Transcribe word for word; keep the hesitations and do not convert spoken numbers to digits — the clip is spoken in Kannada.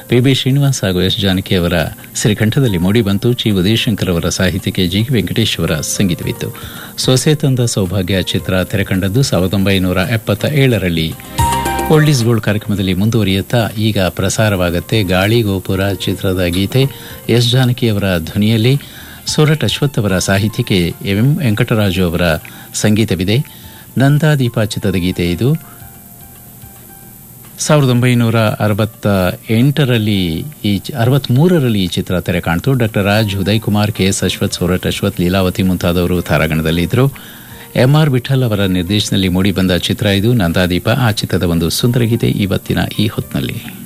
ಪಿ ಬಿ ಶ್ರೀನಿವಾಸ್ ಹಾಗೂ ಎಸ್ ಜಾನಕಿ ಅವರ ಸಿರಿಕಂಠದಲ್ಲಿ ಮೂಡಿಬಂತು. ಚಿ ಉದಯಶಂಕರ್ ಅವರ ಸಾಹಿತ್ಯಕ್ಕೆ ಜಿ ವೆಂಕಟೇಶ್ ಅವರ ಸಂಗೀತವಿತ್ತು. ಸೊಸೆ ತಂದ ಸೌಭಾಗ್ಯ ಚಿತ್ರ ತೆರೆಕಂಡದ್ದು ಸಾವಿರದ ಒಂಬೈನೂರ ಎಪ್ಪತ್ತ ಏಳರಲ್ಲಿ. ಓಲ್ಡ್ ಈಸ್ ಗೋಲ್ಡ್ ಕಾರ್ಯಕ್ರಮದಲ್ಲಿ ಮುಂದುವರಿಯುತ್ತಾ ಈಗ ಪ್ರಸಾರವಾಗುತ್ತೆ ಗಾಳಿ ಗೋಪುರ ಚಿತ್ರದ ಗೀತೆ. ಎಸ್ ಜಾನಕಿ ಅವರ ಧ್ವನಿಯಲ್ಲಿ ಸೂರಟ್ ಅಶ್ವಥ್ ಅವರ ಸಾಹಿತ್ಯಕ್ಕೆ ಎಂ ವೆಂಕಟರಾಜು ಅವರ ಸಂಗೀತವಿದೆ. ನಂದಾದೀಪ ಚಿತ್ರದ ಗೀತೆ ಇದು. ಸಾವಿರದ ಒಂಬೈನೂರ ಅರವತ್ತ ಎಂಟರಲ್ಲಿ ಈ ಅರವತ್ಮೂರರಲ್ಲಿ ಈ ಚಿತ್ರ ತೆರೆ ಕಾಣ್ತು. Doctor Raj, Uday Kumar, K S Ashwath, ಸೂರಟ್ Ashwath, Leelavathi ಮುಂತಾದವರು ತಾರಾಗಣದಲ್ಲಿದ್ದರು. ಎಂ ಆರ್ ವಿಠಲ್ ಅವರ ನಿರ್ದೇಶನದಲ್ಲಿ ಮೂಡಿಬಂದ ಚಿತ್ರ ಇದು ನಂದಾದೀಪ. ಆ ಚಿತ್ರದ ಒಂದು ಸುಂದರ ಗೀತೆ ಇವತ್ತಿನ ಈ ಹೊತ್ತಿನಲ್ಲಿ.